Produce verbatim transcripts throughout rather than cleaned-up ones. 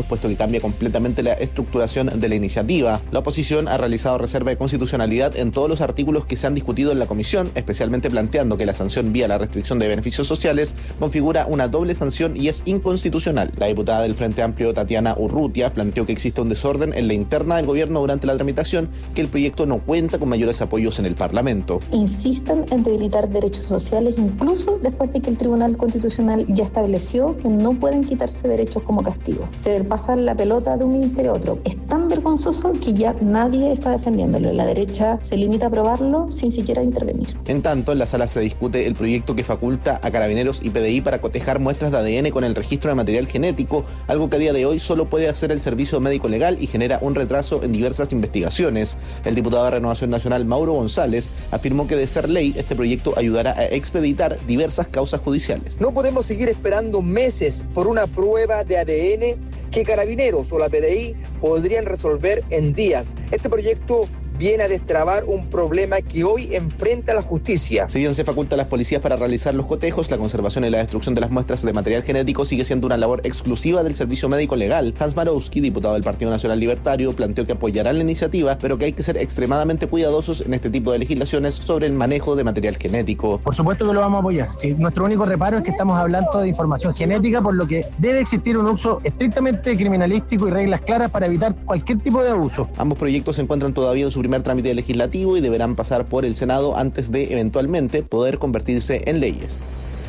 puesto que cambia completamente la estructuración de la iniciativa. La oposición ha realizado reserva de constitucionalidad en todos los artículos que se han discutido en la comisión, especialmente planteando que la sanción vía la restricción de beneficios sociales configura una doble sanción y es inconstitucional. La diputada del Frente Amplio, Tatiana Urrutia, planteó que existe un desorden en la interna del gobierno durante la tramitación, que el proyecto no cuenta con mayores apoyos en el Parlamento. Insisten en debilitar derechos sociales incluso después de que el Tribunal Constitucional ya estableció que no pueden quitarse derechos como castigo. Se pasar la pelota de un ministerio a otro. Es tan vergonzoso que ya nadie está defendiéndolo. La derecha se limita a aprobarlo sin siquiera intervenir. En tanto, en la sala se discute el proyecto que faculta a Carabineros y P D I para cotejar muestras de A D N con el registro de material genético, algo que a día de hoy solo puede hacer el Servicio Médico Legal y genera un retraso en diversas investigaciones. El diputado de Renovación Nacional, Mauro González, afirmó que de ser ley, este proyecto ayudará a expeditar diversas causas judiciales. No podemos seguir esperando meses por una prueba de A D N que Carabineros o la P D I podrían resolver en días. Este proyecto viene a destrabar un problema que hoy enfrenta la justicia. Si bien se faculta a las policías para realizar los cotejos, la conservación y la destrucción de las muestras de material genético sigue siendo una labor exclusiva del Servicio Médico Legal. Hans Marowski, diputado del Partido Nacional Libertario, planteó que apoyarán la iniciativa, pero que hay que ser extremadamente cuidadosos en este tipo de legislaciones sobre el manejo de material genético. Por supuesto que lo vamos a apoyar. Sí, nuestro único reparo es que estamos hablando de información genética, por lo que debe existir un uso estrictamente criminalístico y reglas claras para evitar cualquier tipo de abuso. Ambos proyectos se encuentran todavía en su primer trámite legislativo y deberán pasar por el Senado antes de eventualmente poder convertirse en leyes.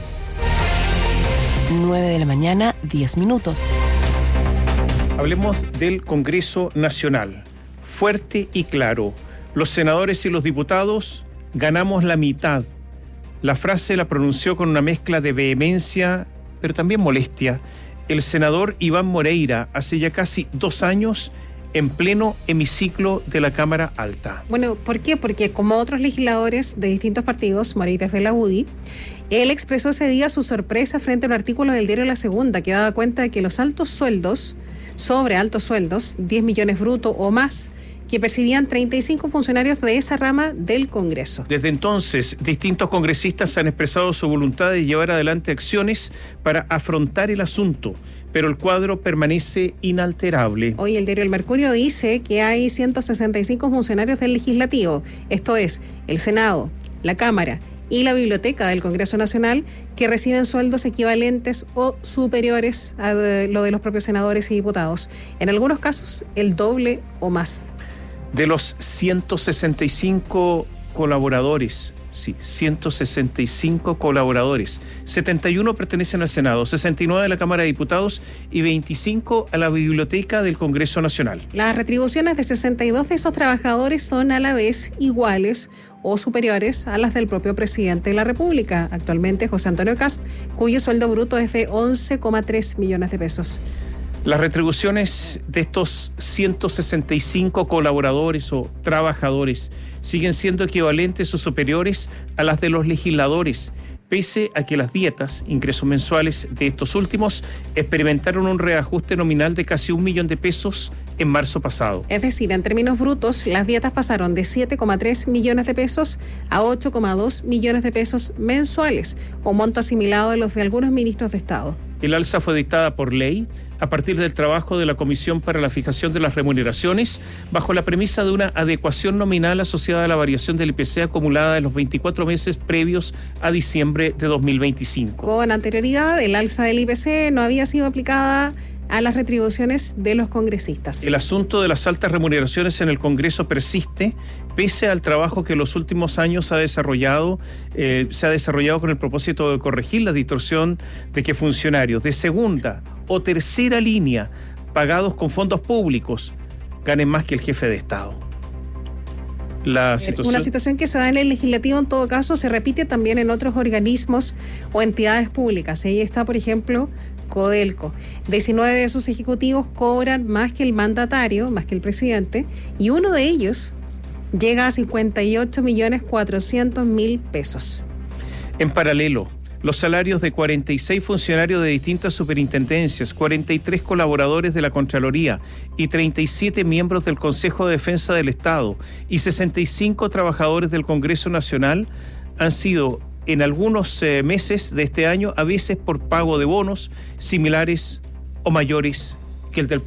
nueve de la mañana, diez minutos. Hablemos del Congreso Nacional. Fuerte y claro. Los senadores y los diputados ganamos la mitad. La frase la pronunció con una mezcla de vehemencia, pero también molestia, el senador Iván Moreira hace ya casi dos años en pleno hemiciclo de la Cámara Alta. Bueno, ¿por qué? Porque como otros legisladores de distintos partidos, Moreira es de la U D I, él expresó ese día su sorpresa frente a un artículo del diario La Segunda que daba cuenta de que los altos sueldos, sobre altos sueldos, diez millones brutos o más, que percibían treinta y cinco funcionarios de esa rama del Congreso. Desde entonces, distintos congresistas han expresado su voluntad de llevar adelante acciones para afrontar el asunto, pero el cuadro permanece inalterable. Hoy el diario El Mercurio dice que hay ciento sesenta y cinco funcionarios del Legislativo, esto es, el Senado, la Cámara y la Biblioteca del Congreso Nacional, que reciben sueldos equivalentes o superiores a lo de los propios senadores y diputados. En algunos casos, el doble o más. De los ciento sesenta y cinco colaboradores, sí, ciento sesenta y cinco colaboradores, setenta y uno pertenecen al Senado, sesenta y nueve a la Cámara de Diputados y veinticinco a la Biblioteca del Congreso Nacional. Las retribuciones de sesenta y dos de esos trabajadores son a la vez iguales o superiores a las del propio presidente de la República, actualmente José Antonio Kast, cuyo sueldo bruto es de once coma tres millones de pesos. Las retribuciones de estos ciento sesenta y cinco colaboradores o trabajadores siguen siendo equivalentes o superiores a las de los legisladores, pese a que las dietas, ingresos mensuales de estos últimos, experimentaron un reajuste nominal de casi un millón de pesos en marzo pasado. Es decir, en términos brutos, las dietas pasaron de siete coma tres millones de pesos a ocho coma dos millones de pesos mensuales, un monto asimilado a los de algunos ministros de Estado. El alza fue dictada por ley a partir del trabajo de la Comisión para la Fijación de las Remuneraciones, bajo la premisa de una adecuación nominal asociada a la variación del I P C acumulada en los veinticuatro meses previos a diciembre de dos mil veinticinco. Con anterioridad, el alza del I P C no había sido aplicada a las retribuciones de los congresistas. El asunto de las altas remuneraciones en el Congreso persiste, pese al trabajo que en los últimos años ha desarrollado, eh, se ha desarrollado con el propósito de corregir la distorsión de que funcionarios de segunda o tercera línea, pagados con fondos públicos, ganen más que el jefe de Estado. La situación... Una situación que se da en el legislativo, en todo caso, se repite también en otros organismos o entidades públicas. Ahí está, por ejemplo, Codelco. diecinueve de sus ejecutivos cobran más que el mandatario, más que el presidente, y uno de ellos llega a cincuenta y ocho millones cuatrocientos mil pesos. En paralelo, los salarios de cuarenta y seis funcionarios de distintas superintendencias, cuarenta y tres colaboradores de la Contraloría y treinta y siete miembros del Consejo de Defensa del Estado y sesenta y cinco trabajadores del Congreso Nacional han sido en algunos eh, meses de este año, a veces por pago de bonos similares o mayores que el del